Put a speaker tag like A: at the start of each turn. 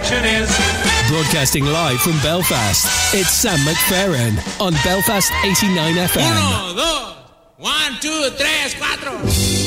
A: action is.
B: Broadcasting live from Belfast, it's Sam McFerrin on Belfast 89 FM.
C: 1, 2, 1, 2, 3, 4.